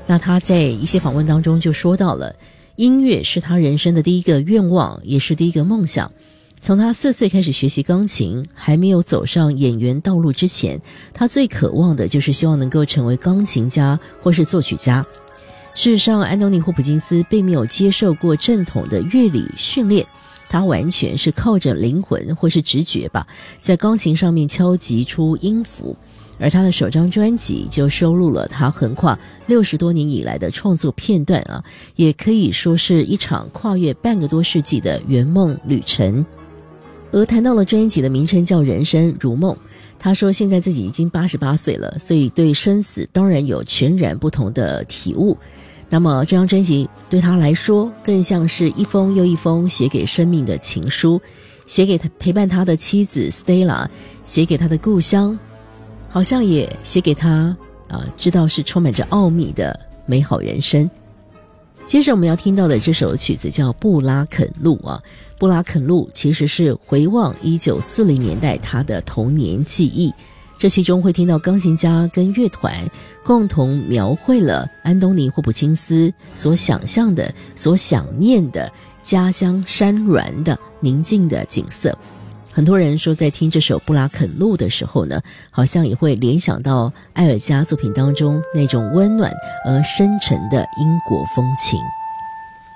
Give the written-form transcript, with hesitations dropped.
那他在一些访问当中就说到了，音乐是他人生的第一个愿望，也是第一个梦想。从他4岁开始学习钢琴，还没有走上演员道路之前，他最渴望的就是希望能够成为钢琴家或是作曲家。事实上，安东尼·霍普金斯并没有接受过正统的乐理训练，他完全是靠着灵魂或是直觉吧，在钢琴上面敲击出音符。而他的首张专辑就收录了他横跨60多年以来的创作片段啊，也可以说是一场跨越半个多世纪的圆梦旅程。而谈到了专辑的名称叫《人生如梦》，他说现在自己已经88岁了，所以对生死当然有全然不同的体悟。那么这张专辑对他来说更像是一封又一封写给生命的情书，写给他陪伴他的妻子 Stella， 写给他的故乡，好像也写给他知道是充满着奥秘的美好人生。接着我们要听到的这首曲子叫《布拉肯路》啊，布拉肯路其实是回望1940年代他的童年记忆，这其中会听到钢琴家跟乐团共同描绘了安东尼·霍普金斯所想象的、所想念的家乡山峦的宁静的景色。很多人说在听这首布拉肯路的时候呢，好像也会联想到艾尔加作品当中那种温暖而深沉的英国风情。